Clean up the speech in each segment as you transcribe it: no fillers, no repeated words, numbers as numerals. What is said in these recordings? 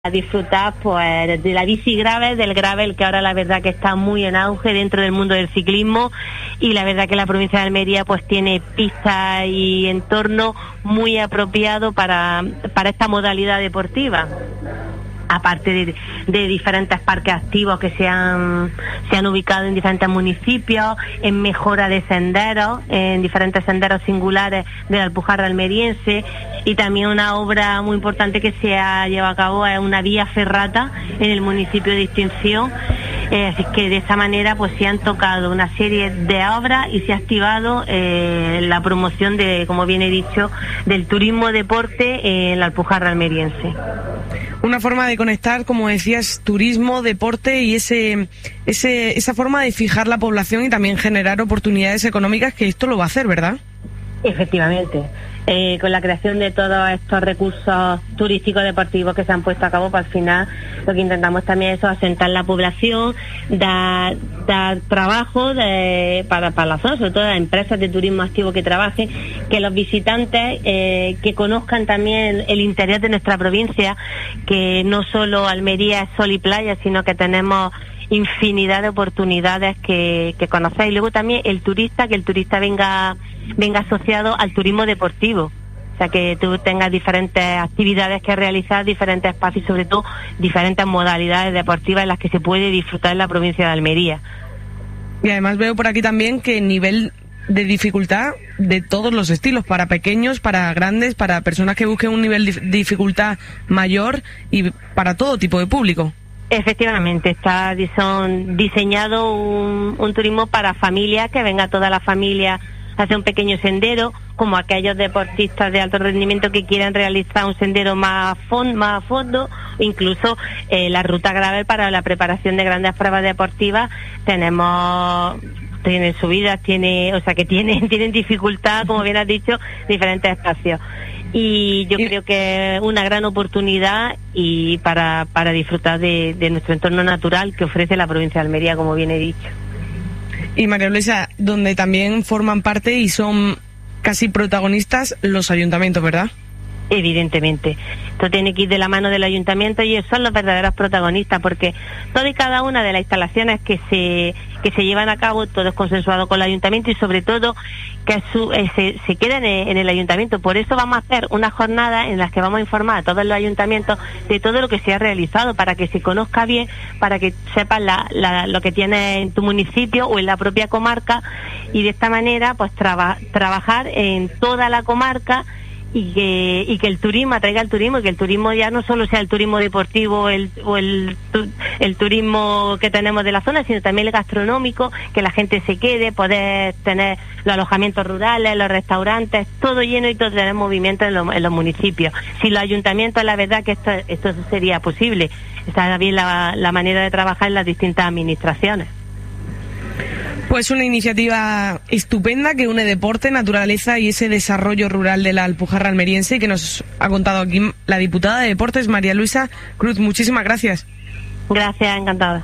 a disfrutar pues de la bici gravel, del gravel, que ahora la verdad que está muy en auge dentro del mundo del ciclismo, y la verdad que la provincia de Almería pues tiene pistas y entorno muy apropiado para esta modalidad deportiva. Aparte de diferentes parques activos que se han ubicado en diferentes municipios, en mejora de senderos, en diferentes senderos singulares de la Alpujarra almeriense, y también una obra muy importante que se ha llevado a cabo es una vía ferrata en el municipio de Extinción. Así que de esa manera pues se han tocado una serie de obras y se ha activado la promoción de, como bien he dicho, del turismo deporte en la Alpujarra almeriense. Una forma de conectar, como decías, turismo, deporte y esa forma de fijar la población y también generar oportunidades económicas, que esto lo va a hacer, ¿verdad? Efectivamente. Con la creación de todos estos recursos turísticos deportivos que se han puesto a cabo, pues al final lo que intentamos también es asentar la población, dar trabajo para la zona, sobre todo las empresas de turismo activo que trabajen, que los visitantes que conozcan también el interior de nuestra provincia, que no solo Almería es sol y playa, sino que tenemos infinidad de oportunidades que conocer. Y luego también que el turista venga asociado al turismo deportivo, o sea, que tú tengas diferentes actividades que realizar, diferentes espacios y sobre todo diferentes modalidades deportivas en las que se puede disfrutar en la provincia de Almería. Y además veo por aquí también que nivel de dificultad de todos los estilos, para pequeños, para grandes, para personas que busquen un nivel de dificultad mayor y para todo tipo de público. Efectivamente, son diseñado un turismo para familias, que venga toda la familia a hacer un pequeño sendero, como aquellos deportistas de alto rendimiento que quieran realizar un sendero más a fondo, incluso la ruta gravel para la preparación de grandes pruebas deportivas. Tienen subidas, tienen dificultad, como bien has dicho, diferentes espacios. Y yo creo que es una gran oportunidad y para disfrutar de nuestro entorno natural que ofrece la provincia de Almería, como bien he dicho. Y María Luisa, donde también forman parte y son casi protagonistas los ayuntamientos, ¿verdad? Evidentemente. Esto tiene que ir de la mano del ayuntamiento y ellos son los verdaderos protagonistas, porque toda y cada una de las instalaciones que se llevan a cabo, todo es consensuado con el ayuntamiento y sobre todo que se queden en el ayuntamiento. Por eso vamos a hacer una jornada en las que vamos a informar a todos los ayuntamientos de todo lo que se ha realizado, para que se conozca bien, para que sepan lo que tienes en tu municipio o en la propia comarca, y de esta manera pues trabajar en toda la comarca y que el turismo atraiga al turismo, y que el turismo ya no solo sea el turismo deportivo o el turismo que tenemos de la zona, sino también el gastronómico, que la gente se quede, poder tener los alojamientos rurales, los restaurantes, todo lleno y todo tener movimiento en los municipios. Si los ayuntamientos, la verdad que esto sería posible. Está bien la manera de trabajar en las distintas administraciones. Pues una iniciativa estupenda que une deporte, naturaleza y ese desarrollo rural de la Alpujarra almeriense, y que nos ha contado aquí la diputada de Deportes, María Luisa Cruz. Muchísimas gracias. Gracias, encantada.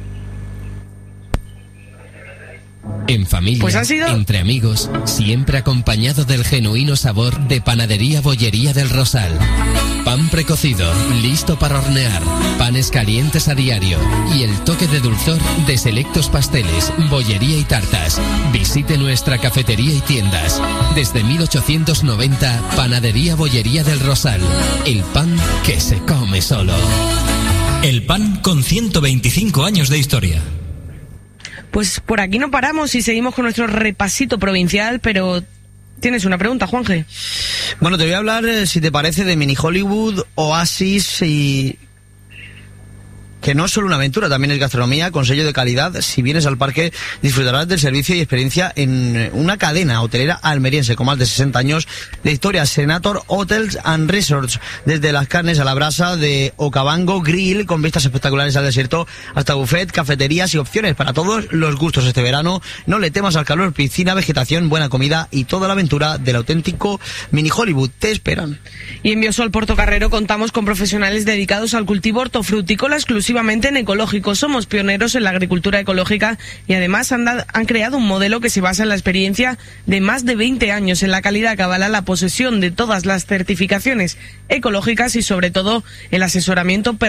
En familia, pues entre amigos, siempre acompañado del genuino sabor de Panadería Bollería del Rosal. Pan precocido, listo para hornear, panes calientes a diario y el toque de dulzor de selectos pasteles, bollería y tartas. Visite nuestra cafetería y tiendas. Desde 1890, Panadería Bollería del Rosal. El pan que se come solo. El pan con 125 años de historia. Pues por aquí no paramos y seguimos con nuestro repasito provincial, pero tienes una pregunta, Juanje. Bueno, te voy a hablar, si te parece, de Mini Hollywood, Oasis, y que no es solo una aventura, también es gastronomía con sello de calidad. Si vienes al parque, disfrutarás del servicio y experiencia en una cadena hotelera almeriense con más de 60 años de historia. Senator Hotels and Resorts, desde las carnes a la brasa de Okavango Grill, con vistas espectaculares al desierto, hasta buffet, cafeterías y opciones para todos los gustos este verano. No le temas al calor, piscina, vegetación, buena comida y toda la aventura del auténtico Mini Hollywood. Te esperan. Y en Biosol Portocarrero contamos con profesionales dedicados al cultivo hortofrutícola exclusivamente exclusivamente en ecológico. Somos pioneros en la agricultura ecológica y además han creado un modelo que se basa en la experiencia de más de 20 años en la calidad que avala la posesión de todas las certificaciones ecológicas y sobre todo el asesoramiento